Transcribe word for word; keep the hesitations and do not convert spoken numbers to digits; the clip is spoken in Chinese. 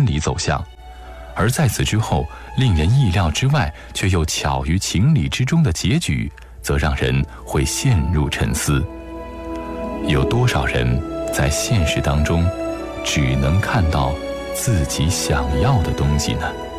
真理走向，而在此之后令人意料之外却又巧于情理之中的结局，则让人会陷入沉思。有多少人在现实当中只能看到自己想要的东西呢？